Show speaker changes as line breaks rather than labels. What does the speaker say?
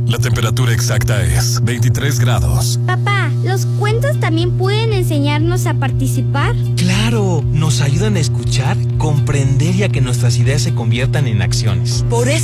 La temperatura exacta es 23 grados.
Papá, ¿los cuentos también pueden enseñarnos a participar?
Claro, nos ayudan a escuchar, comprender y a que nuestras ideas se conviertan en acciones.
Por eso